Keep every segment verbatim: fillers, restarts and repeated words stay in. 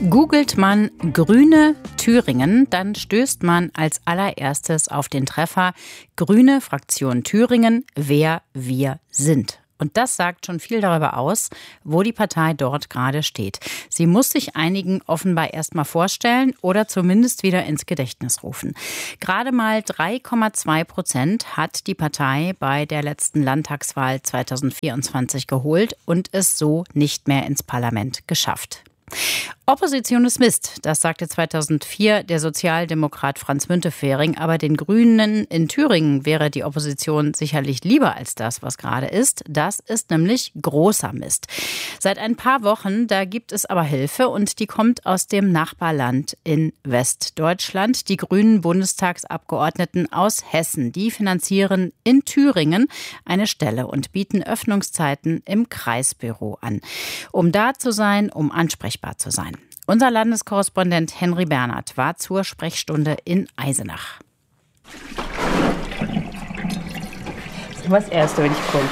Googelt man Grüne Thüringen, dann stößt man als allererstes auf den Treffer Grüne Fraktion Thüringen, wer wir sind. Und das sagt schon viel darüber aus, wo die Partei dort gerade steht. Sie muss sich einigen offenbar erst mal vorstellen oder zumindest wieder ins Gedächtnis rufen. Gerade mal drei Komma zwei Prozent hat die Partei bei der letzten Landtagswahl zweitausendvierundzwanzig geholt und es so nicht mehr ins Parlament geschafft. Opposition ist Mist, das sagte zweitausendvier der Sozialdemokrat Franz Müntefering. Aber den Grünen in Thüringen wäre die Opposition sicherlich lieber als das, was gerade ist. Das ist nämlich großer Mist. Seit ein paar Wochen, da gibt es aber Hilfe und die kommt aus dem Nachbarland in Westdeutschland. Die grünen Bundestagsabgeordneten aus Hessen, die finanzieren in Thüringen eine Stelle und bieten Öffnungszeiten im Kreisbüro an. Um da zu sein, um ansprechbar zu sein. Unser Landeskorrespondent Henry Bernhard war zur Sprechstunde in Eisenach. Das ist immer das Erste, wenn ich komme.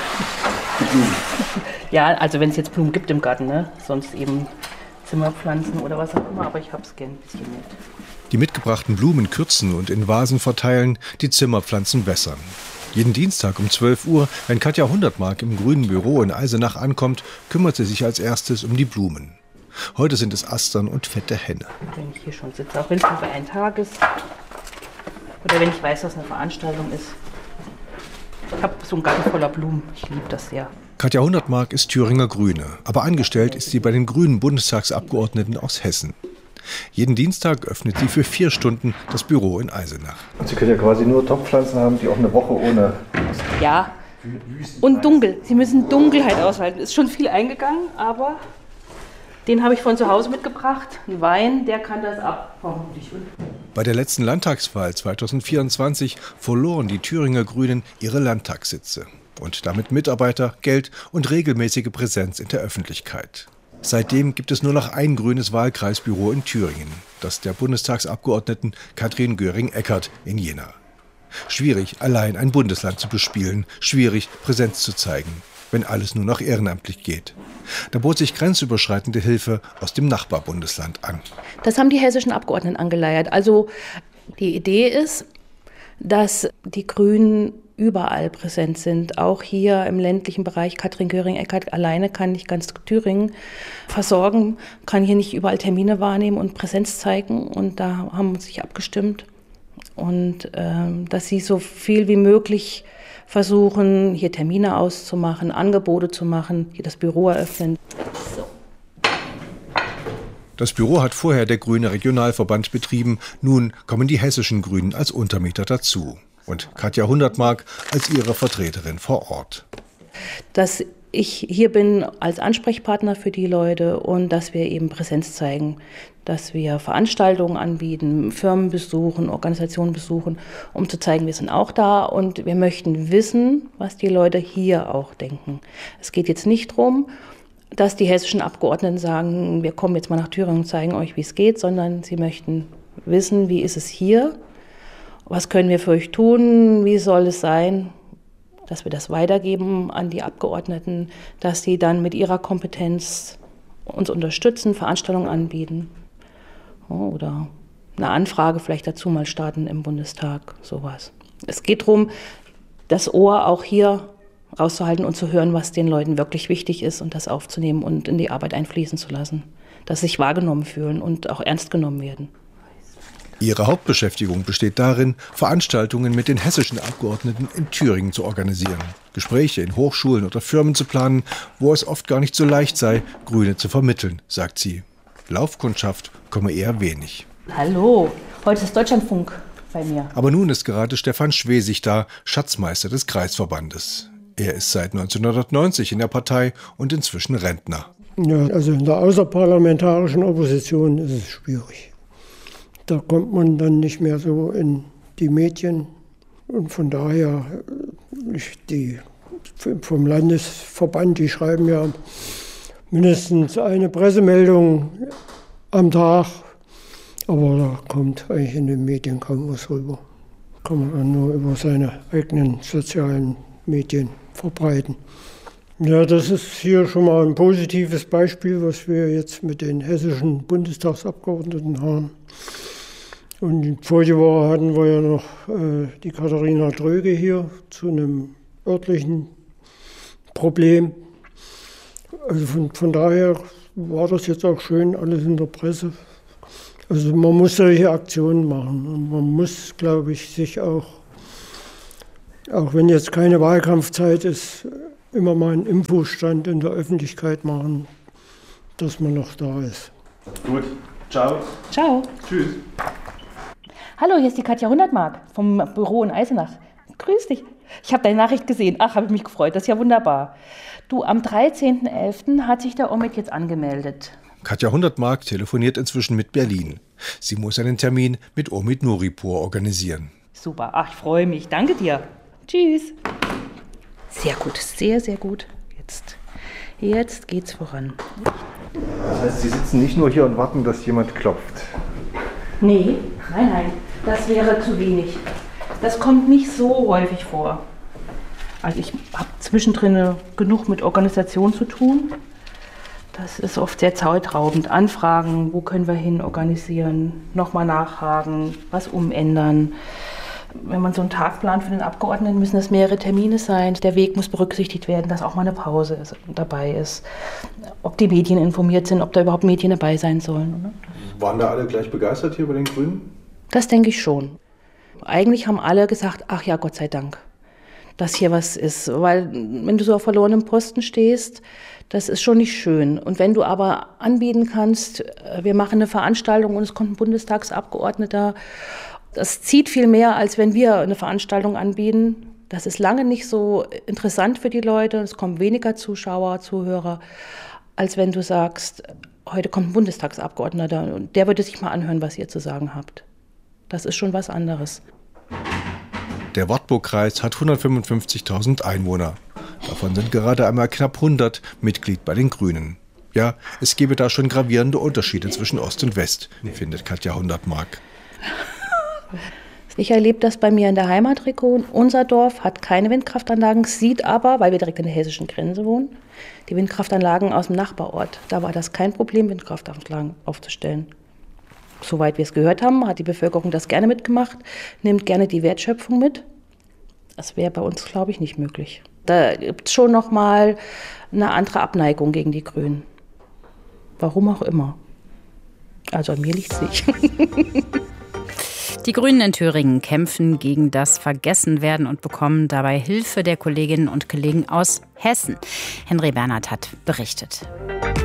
Ja, also wenn es jetzt Blumen gibt im Garten, ne? Sonst eben Zimmerpflanzen oder was auch immer, aber ich hab's gern ein bisschen mit. Die mitgebrachten Blumen kürzen und in Vasen verteilen, die Zimmerpflanzen wässern. Jeden Dienstag um zwölf Uhr, wenn Katja Hundertmark im grünen Büro in Eisenach ankommt, kümmert sie sich als erstes um die Blumen. Heute sind es Astern und fette Henne. Wenn ich hier schon sitze, auch wenn es nur für einen Tag ist oder wenn ich weiß, was eine Veranstaltung ist. Ich habe so einen Garten voller Blumen. Ich liebe das sehr. Katja Hundertmark ist Thüringer Grüne, aber angestellt ist sie bei den grünen Bundestagsabgeordneten aus Hessen. Jeden Dienstag öffnet sie für vier Stunden das Büro in Eisenach. Und Sie können ja quasi nur Topfpflanzen haben, die auch eine Woche ohne... Ja, und dunkel. Sie müssen Dunkelheit aushalten. Ist schon viel eingegangen, aber den habe ich von zu Hause mitgebracht. Ein Wein, der kann das ab, vermutlich. Bei der letzten Landtagswahl zweitausendvierundzwanzig verloren die Thüringer Grünen ihre Landtagssitze und damit Mitarbeiter, Geld und regelmäßige Präsenz in der Öffentlichkeit. Seitdem gibt es nur noch ein grünes Wahlkreisbüro in Thüringen, das der Bundestagsabgeordneten Katrin Göring-Eckardt in Jena. Schwierig, allein ein Bundesland zu bespielen, schwierig, Präsenz zu zeigen, wenn alles nur noch ehrenamtlich geht. Da bot sich grenzüberschreitende Hilfe aus dem Nachbarbundesland an. Das haben die hessischen Abgeordneten angeleiert. Also die Idee ist, dass die Grünen überall präsent sind, auch hier im ländlichen Bereich. Katrin Göring-Eckardt alleine kann nicht ganz Thüringen versorgen, kann hier nicht überall Termine wahrnehmen und Präsenz zeigen. Und da haben wir sich abgestimmt. Und ähm, dass sie so viel wie möglich versuchen, hier Termine auszumachen, Angebote zu machen, hier das Büro eröffnen. So. Das Büro hat vorher der Grüne Regionalverband betrieben. Nun kommen die hessischen Grünen als Untermieter dazu. Und Katja Hundertmark als ihre Vertreterin vor Ort. Dass ich hier bin als Ansprechpartner für die Leute und dass wir eben Präsenz zeigen, dass wir Veranstaltungen anbieten, Firmen besuchen, Organisationen besuchen, um zu zeigen, wir sind auch da und wir möchten wissen, was die Leute hier auch denken. Es geht jetzt nicht darum, dass die hessischen Abgeordneten sagen, wir kommen jetzt mal nach Thüringen und zeigen euch, wie es geht, sondern sie möchten wissen, wie ist es hier, was können wir für euch tun, wie soll es sein, dass wir das weitergeben an die Abgeordneten, dass sie dann mit ihrer Kompetenz uns unterstützen, Veranstaltungen anbieten oder eine Anfrage vielleicht dazu mal starten im Bundestag, sowas. Es geht darum, das Ohr auch hier rauszuhalten und zu hören, was den Leuten wirklich wichtig ist und das aufzunehmen und in die Arbeit einfließen zu lassen, dass sie sich wahrgenommen fühlen und auch ernst genommen werden. Ihre Hauptbeschäftigung besteht darin, Veranstaltungen mit den hessischen Abgeordneten in Thüringen zu organisieren, Gespräche in Hochschulen oder Firmen zu planen, wo es oft gar nicht so leicht sei, Grüne zu vermitteln, sagt sie. Laufkundschaft komme eher wenig. Hallo, heute ist Deutschlandfunk bei mir. Aber nun ist gerade Stefan Schwesig da, Schatzmeister des Kreisverbandes. Er ist seit neunzehnhundertneunzig in der Partei und inzwischen Rentner. Ja, also in der außerparlamentarischen Opposition ist es schwierig. Da kommt man dann nicht mehr so in die Medien. Und von daher, die vom Landesverband, die schreiben ja mindestens eine Pressemeldung am Tag. Aber da kommt eigentlich in den Medien kaum was rüber. Kann man dann nur über seine eigenen sozialen Medien verbreiten. Ja, das ist hier schon mal ein positives Beispiel, was wir jetzt mit den hessischen Bundestagsabgeordneten haben. Und vorige Woche hatten wir ja noch äh, die Katharina Dröge hier zu einem örtlichen Problem. Also von, von daher war das jetzt auch schön, alles in der Presse. Also man muss solche Aktionen machen und man muss, glaube ich, sich auch, auch wenn jetzt keine Wahlkampfzeit ist, immer mal einen Infostand in der Öffentlichkeit machen, dass man noch da ist. Gut, ciao. Ciao. Tschüss. Hallo, hier ist die Katja Hundertmark vom Büro in Eisenach. Grüß dich. Ich habe deine Nachricht gesehen. Ach, habe ich mich gefreut. Das ist ja wunderbar. Du, am dreizehnten elften hat sich der Omid jetzt angemeldet. Katja Hundertmark telefoniert inzwischen mit Berlin. Sie muss einen Termin mit Omid Nuripur organisieren. Super. Ach, ich freue mich. Danke dir. Tschüss. Sehr gut. Sehr, sehr gut. Jetzt, jetzt geht's voran. Das heißt, Sie sitzen nicht nur hier und warten, dass jemand klopft. Nee, nein, nein. Das wäre zu wenig. Das kommt nicht so häufig vor. Also ich habe zwischendrin genug mit Organisation zu tun. Das ist oft sehr zeitraubend. Anfragen, wo können wir hin organisieren, nochmal nachhaken, was umändern. Wenn man so einen Tag plant für den Abgeordneten, müssen das mehrere Termine sein. Der Weg muss berücksichtigt werden, dass auch mal eine Pause ist, dabei ist. Ob die Medien informiert sind, ob da überhaupt Medien dabei sein sollen. Ne? Waren da alle gleich begeistert hier bei den Grünen? Das denke ich schon. Eigentlich haben alle gesagt, ach ja, Gott sei Dank, dass hier was ist. Weil wenn du so auf verlorenem Posten stehst, das ist schon nicht schön. Und wenn du aber anbieten kannst, wir machen eine Veranstaltung und es kommt ein Bundestagsabgeordneter, das zieht viel mehr, als wenn wir eine Veranstaltung anbieten. Das ist lange nicht so interessant für die Leute. Es kommen weniger Zuschauer, Zuhörer, als wenn du sagst, heute kommt ein Bundestagsabgeordneter und der würde sich mal anhören, was ihr zu sagen habt. Das ist schon was anderes. Der Wartburgkreis hat hundertfünfundfünfzigtausend Einwohner. Davon sind gerade einmal knapp hundert Mitglied bei den Grünen. Ja, es gebe da schon gravierende Unterschiede zwischen Ost und West, findet Katja Hundertmark. Ich erlebe das bei mir in der Heimatregion. Unser Dorf hat keine Windkraftanlagen, sieht aber, weil wir direkt an der hessischen Grenze wohnen, die Windkraftanlagen aus dem Nachbarort. Da war das kein Problem, Windkraftanlagen aufzustellen. Soweit wir es gehört haben, hat die Bevölkerung das gerne mitgemacht, nimmt gerne die Wertschöpfung mit. Das wäre bei uns, glaube ich, nicht möglich. Da gibt es schon noch mal eine andere Abneigung gegen die Grünen. Warum auch immer. Also an mir liegt es nicht. Die Grünen in Thüringen kämpfen gegen das Vergessenwerden und bekommen dabei Hilfe der Kolleginnen und Kollegen aus Hessen. Henry Bernhard hat berichtet.